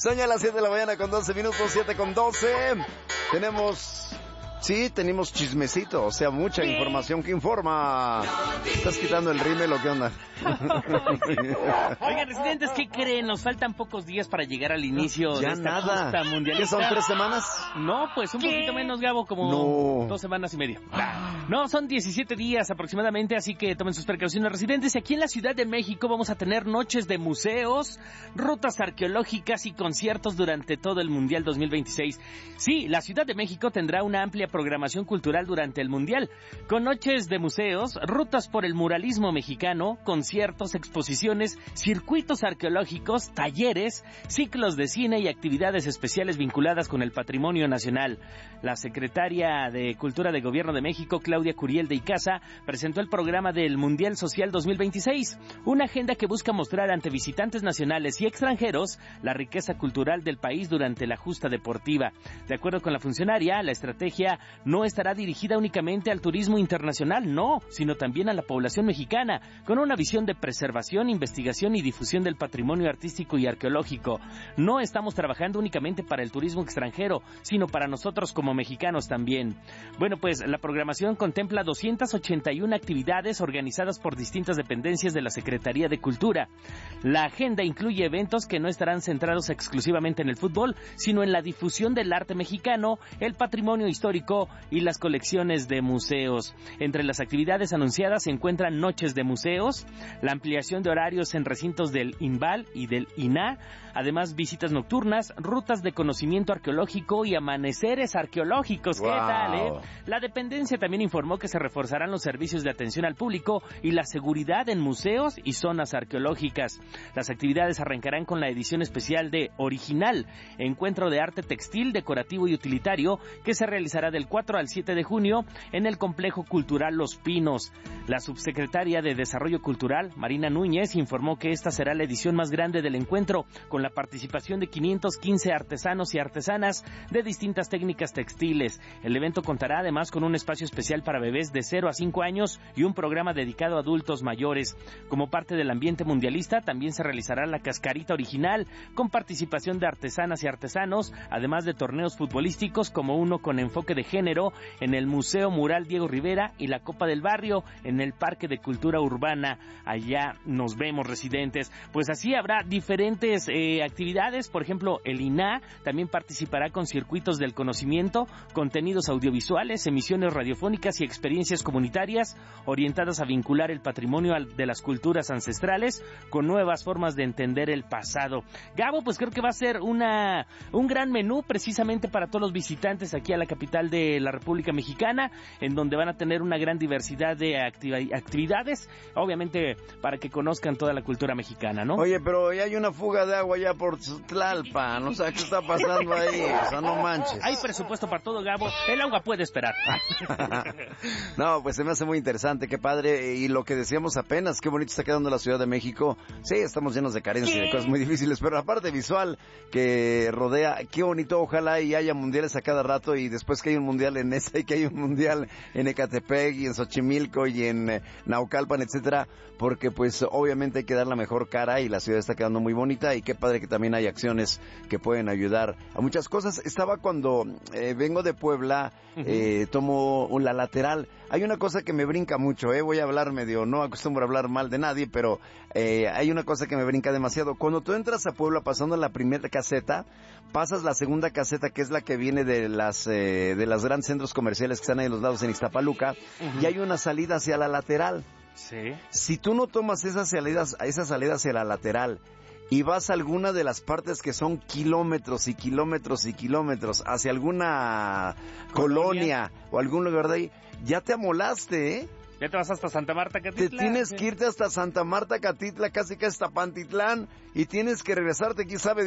Son ya las 7 de la mañana con 12 minutos, 7 con 12. Tenemos chismecito, o sea, mucha información que informa. ¿Estás quitando el rímel o qué onda? Oigan, residentes, ¿qué creen? Nos faltan pocos días para llegar al inicio de esta justa mundialista. ¿Qué son, 3 semanas? No, pues un poquito menos, Gabo, como 2 semanas y media. No, son 17 días aproximadamente, así que tomen sus precauciones, residentes. Aquí en la Ciudad de México vamos a tener noches de museos, rutas arqueológicas y conciertos durante todo el Mundial 2026. Sí, la Ciudad de México tendrá una amplia programación cultural durante el Mundial, con noches de museos, rutas por el muralismo mexicano, conciertos, exposiciones, circuitos arqueológicos, talleres, ciclos de cine y actividades especiales vinculadas con el patrimonio nacional. La secretaria de Cultura de Gobierno de México, Claudia Curiel de Icaza, presentó el programa del Mundial Social 2026, una agenda que busca mostrar ante visitantes nacionales y extranjeros la riqueza cultural del país durante la justa deportiva. De acuerdo con la funcionaria, la estrategia no estará dirigida únicamente al turismo internacional, no, sino también a la población mexicana, con una visión de preservación, investigación y difusión del patrimonio artístico y arqueológico. No estamos trabajando únicamente para el turismo extranjero, sino para nosotros como mexicanos también. Bueno, pues la programación contempla 281 actividades organizadas por distintas dependencias de la Secretaría de Cultura. La agenda incluye eventos que no estarán centrados exclusivamente en el fútbol, sino en la difusión del arte mexicano, el patrimonio histórico y las colecciones de museos. Entre las actividades anunciadas se encuentran noches de museos, la ampliación de horarios en recintos del INVAL y del INAH, además visitas nocturnas, rutas de conocimiento arqueológico y amaneceres arqueológicos. Wow. ¿Qué tal, La dependencia también informó que se reforzarán los servicios de atención al público y la seguridad en museos y zonas arqueológicas. Las actividades arrancarán con la edición especial de Original, encuentro de arte textil, decorativo y utilitario, que se realizará del 4 al 7 de junio en el Complejo Cultural Los Pinos. La subsecretaria de Desarrollo Cultural, Marina Núñez, informó que esta será la edición más grande del encuentro, con la participación de 515 artesanos y artesanas de distintas técnicas textiles. El evento contará además con un espacio especial para bebés de 0 a 5 años y un programa dedicado a adultos mayores. Como parte del ambiente mundialista, también se realizará la cascarita original, con participación de artesanas y artesanos, además de torneos futbolísticos como uno con enfoque de género en el Museo Mural Diego Rivera y la Copa del Barrio en el Parque de Cultura Urbana. Allá nos vemos, residentes. Pues así habrá diferentes actividades. Por ejemplo, el INAH también participará con circuitos del conocimiento, contenidos audiovisuales, emisiones radiofónicas y experiencias comunitarias orientadas a vincular el patrimonio de las culturas ancestrales con nuevas formas de entender el pasado. Gabo, pues creo que va a ser un gran menú precisamente para todos los visitantes aquí a la capital de la República Mexicana, en donde van a tener una gran diversidad de actividades, obviamente para que conozcan toda la cultura mexicana, ¿no? Oye, pero ya hay una fuga de agua ya por Tlalpan, o sea, ¿qué está pasando ahí? O sea, no manches. Hay presupuesto para todo, Gabo, el agua puede esperar. No, pues se me hace muy interesante, qué padre, y lo que decíamos apenas, qué bonito está quedando la Ciudad de México. Sí, estamos llenos de carencia y de cosas muy difíciles, pero la parte visual que rodea, qué bonito, ojalá y haya mundiales a cada rato, y después que hay un mundial en esa y que hay un mundial en Ecatepec y en Xochimilco y en Naucalpan, etcétera, porque pues obviamente hay que dar la mejor cara y la ciudad está quedando muy bonita, y qué padre que también hay acciones que pueden ayudar a muchas cosas. Estaba cuando vengo de Puebla, tomo la lateral. Hay una cosa que me brinca mucho, voy a hablar medio, no acostumbro a hablar mal de nadie, pero hay una cosa que me brinca demasiado. Cuando tú entras a Puebla pasando la primera caseta, pasas la segunda caseta, que es la que viene de las grandes centros comerciales que están ahí a los lados en Ixtapaluca, y hay una salida hacia la lateral. Sí. Si tú no tomas esa salida hacia la lateral y vas a alguna de las partes que son kilómetros y kilómetros y kilómetros hacia alguna colonia o algún lugar de ahí, ya te amolaste, ¿eh? Ya te vas hasta Santa Marta, Catitla. Te tienes que irte hasta Santa Marta, Catitla, casi hasta Pantitlán, y tienes que regresarte, quién sabe